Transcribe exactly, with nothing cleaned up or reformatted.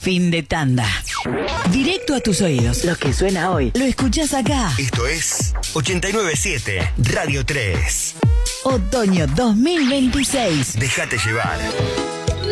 Fin de tanda. Directo a tus oídos. Lo que suena hoy, lo escuchás acá. Esto es ochenta y nueve siete Radio tres. Otoño dos mil veintiséis. Déjate llevar.